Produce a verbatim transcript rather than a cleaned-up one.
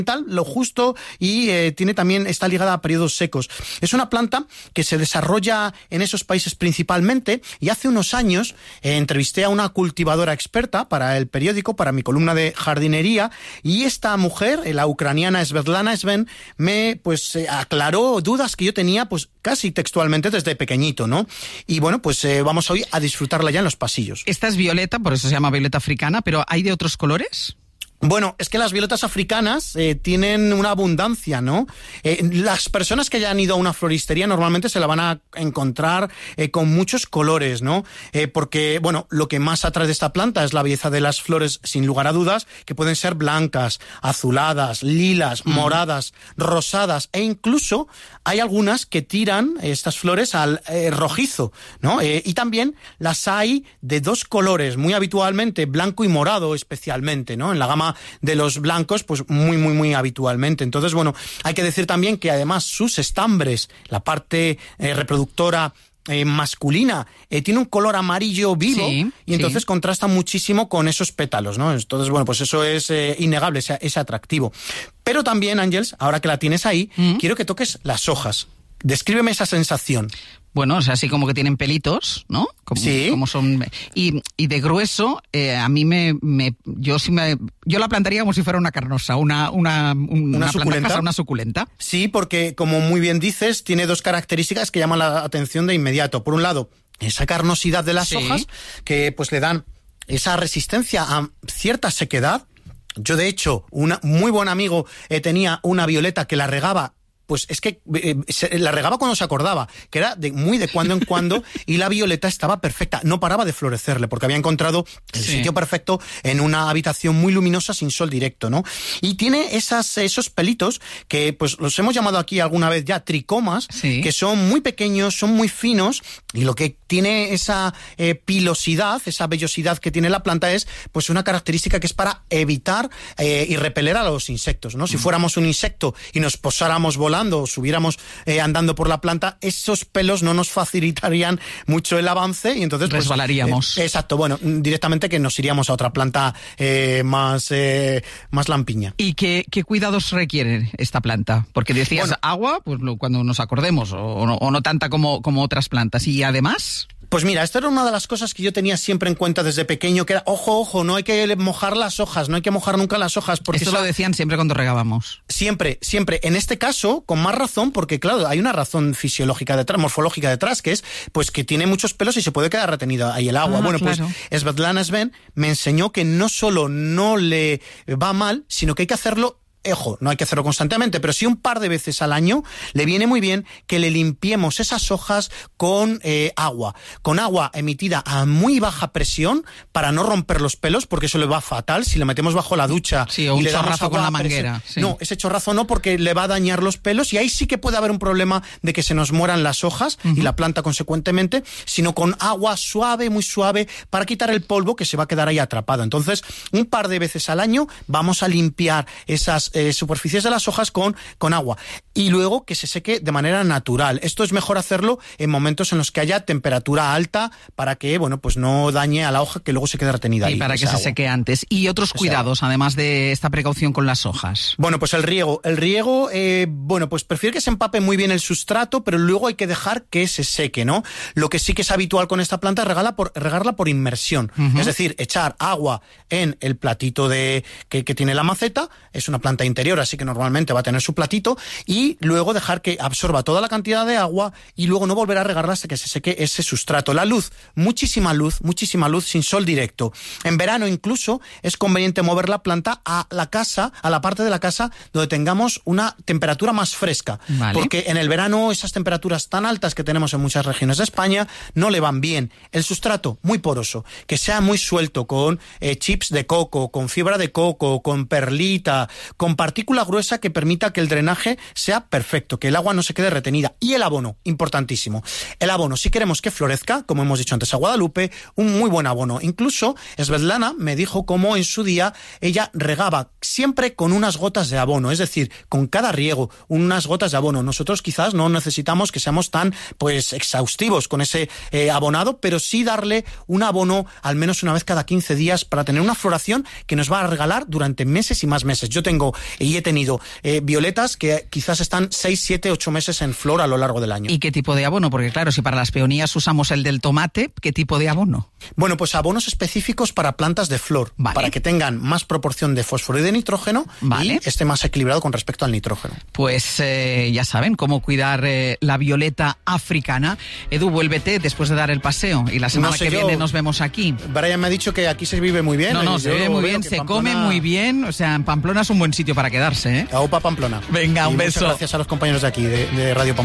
lo justo y eh, tiene también está ligada a periodos secos. Es una planta que se desarrolla en esos países principalmente, y hace unos años eh, entrevisté a una cultivadora experta para el periódico, para mi columna de jardinería, y esta mujer, la ucraniana Svetlana Sven, me pues eh, aclaró dudas que yo tenía pues casi textualmente desde pequeñito, ¿no? Y bueno, pues eh, vamos hoy a disfrutarla ya en los pasillos. Esta es violeta, por eso se llama violeta africana, pero ¿hay de otros colores? Bueno, es que las violetas africanas eh, tienen una abundancia, ¿no? Eh, las personas que hayan ido a una floristería normalmente se la van a encontrar eh, con muchos colores, ¿no? Eh, porque, bueno, lo que más atrae de esta planta es la belleza de las flores, sin lugar a dudas, que pueden ser blancas, azuladas, lilas, mm. moradas, rosadas, e incluso hay algunas que tiran estas flores al eh, rojizo, ¿no? Eh, y también las hay de dos colores, muy habitualmente, blanco y morado especialmente, ¿no? En la gama de los blancos, pues muy, muy, muy habitualmente. Entonces, bueno, hay que decir también que además sus estambres, la parte eh, reproductora eh, masculina, eh, tiene un color amarillo vivo, sí, y entonces sí. contrasta muchísimo con esos pétalos, ¿no? Entonces, bueno, pues eso es eh, innegable, ese, ese atractivo. Pero también, Ángeles, ahora que la tienes ahí, ¿Mm? quiero que toques las hojas. Descríbeme esa sensación. Bueno, o sea, así como que tienen pelitos, ¿no? Como, sí. Como son, y, y de grueso, eh, a mí me, me, yo sí me, yo la plantaría como si fuera una carnosa, una, una, un, una, una suculenta. Planta, una suculenta. Sí, porque como muy bien dices, tiene dos características que llaman la atención de inmediato. Por un lado, esa carnosidad de las sí. hojas, que pues le dan esa resistencia a cierta sequedad. Yo, de hecho, un muy buen amigo eh, tenía una violeta que la regaba. Pues es que eh, se, la regaba cuando se acordaba, que era de, muy de cuando en cuando, y la violeta estaba perfecta, no paraba de florecerle, porque había encontrado el sí. sitio perfecto en una habitación muy luminosa sin sol directo, ¿no? Y tiene esas, esos pelitos que pues los hemos llamado aquí alguna vez ya tricomas, sí. que son muy pequeños, son muy finos, y lo que tiene esa eh, pilosidad, esa vellosidad que tiene la planta es pues una característica que es para evitar eh, y repeler a los insectos, ¿no? Si mm. fuéramos un insecto y nos posáramos volando o subiéramos eh, andando por la planta, esos pelos no nos facilitarían mucho el avance y entonces pues, resbalaríamos. Eh, exacto, bueno, directamente que nos iríamos a otra planta eh, más, eh, más lampiña. ¿Y qué, qué cuidados requiere esta planta? Porque decías bueno, agua, pues lo, cuando nos acordemos, o, o, no, o no tanta como, como otras plantas. Y además... Pues mira, esto era una de las cosas que yo tenía siempre en cuenta desde pequeño, que era, ojo, ojo, no hay que mojar las hojas, no hay que mojar nunca las hojas. Porque Esto eso... lo decían siempre cuando regábamos. Siempre, siempre. En este caso, con más razón, porque claro, hay una razón fisiológica detrás, morfológica detrás, que es pues que tiene muchos pelos y se puede quedar retenido ahí el agua. Ah, bueno, claro. pues Svetlana Sven me enseñó que no solo no le va mal, sino que hay que hacerlo. Ojo, no hay que hacerlo constantemente, pero sí un par de veces al año le viene muy bien que le limpiemos esas hojas con eh, agua, con agua emitida a muy baja presión para no romper los pelos, porque eso le va fatal si le metemos bajo la ducha. Sí, o y un le damos chorrazo agua con la a manguera. Sí. No, ese chorrazo no, porque le va a dañar los pelos y ahí sí que puede haber un problema de que se nos mueran las hojas uh-huh. y la planta consecuentemente, sino con agua suave, muy suave, para quitar el polvo que se va a quedar ahí atrapado. Entonces, un par de veces al año vamos a limpiar esas eh, superficies de las hojas con, con agua y luego que se seque de manera natural. Esto es mejor hacerlo en momentos en los que haya temperatura alta para que, bueno, pues no dañe a la hoja que luego se quede retenida y ahí. Y para que agua. se seque antes. ¿Y otros esa cuidados, agua. además de esta precaución con las hojas? Bueno, pues el riego. El riego, eh, bueno, pues prefiero que se empape muy bien el sustrato, pero luego hay que dejar que se seque, ¿no? Lo que sí que es habitual con esta planta es regarla por, regarla por inmersión. Uh-huh. Es decir, echar agua en el platito de que, que tiene la maceta. Es una planta interior, así que normalmente va a tener su platito, y luego dejar que absorba toda la cantidad de agua y luego no volver a regarla hasta que se seque ese sustrato. La luz, muchísima luz, muchísima luz sin sol directo. En verano incluso es conveniente mover la planta a la casa, a la parte de la casa donde tengamos una temperatura más fresca, vale. porque en el verano esas temperaturas tan altas que tenemos en muchas regiones de España no le van bien. El sustrato muy poroso, que sea muy suelto, con eh, chips de coco, con fibra de coco, con perlita, con partícula gruesa que permita que el drenaje sea sea perfecto, que el agua no se quede retenida. Y el abono, importantísimo. El abono, si queremos que florezca, como hemos dicho antes a Guadalupe, un muy buen abono. Incluso Svetlana me dijo cómo en su día ella regaba siempre con unas gotas de abono, es decir, con cada riego, unas gotas de abono. Nosotros quizás no necesitamos que seamos tan pues exhaustivos con ese eh, abonado, pero sí darle un abono al menos una vez cada quince días para tener una floración que nos va a regalar durante meses y más meses. Yo tengo y he tenido eh, violetas que quizás están seis, siete, ocho meses en flor a lo largo del año. ¿Y qué tipo de abono? Porque claro, si para las peonías usamos el del tomate, ¿qué tipo de abono? Bueno, pues abonos específicos para plantas de flor, vale. para que tengan más proporción de fósforo y de nitrógeno, vale. y esté más equilibrado con respecto al nitrógeno. Pues eh, ya saben cómo cuidar eh, la violeta africana. Edu, vuélvete después de dar el paseo y la semana no sé que yo, viene nos vemos aquí. Brian me ha dicho que aquí se vive muy bien. No, no, se vive muy bien, se Pamplona... come muy bien, o sea, en Pamplona es un buen sitio para quedarse, ¿eh? Aupa Pamplona. Venga, un y beso. Muchas gracias a los compañeros de aquí, de, de Radio Pamplona.